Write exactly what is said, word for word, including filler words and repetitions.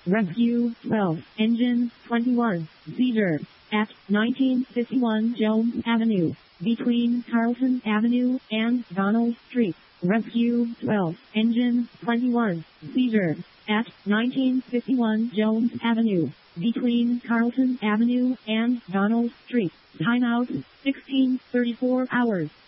Rescue twelve, Engine twenty-one, seizure at nineteen fifty-one Jones Avenue, between Carlton Avenue and Donald Street. Rescue twelve, Engine twenty-one, seizure at nineteen fifty-one Jones Avenue, between Carlton Avenue and Donald Street. Timeout sixteen thirty-four hours.